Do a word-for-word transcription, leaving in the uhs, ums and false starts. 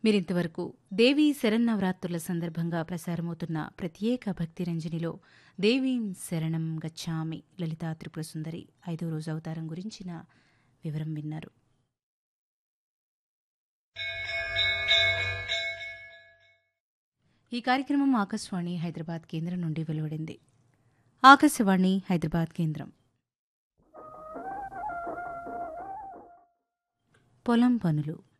మీరింతవరకు దేవీ శరన్నవరాత్రుల సందర్భంగా ప్రసారమవుతున్న ప్రత్యేక భక్తి రంజనిలో దేవీం శరణం గచ్చామి లలితా త్రిపుర సుందరి ఐదో రోజు అవతారం గురించిన వివరం విన్నారు. ఈ కార్యక్రమం ఆకాశవాణి హైదరాబాద్ కేంద్రం నుండి వెలువడింది. ఆకాశవాణి హైదరాబాద్ కేంద్రం. పొలం పనులు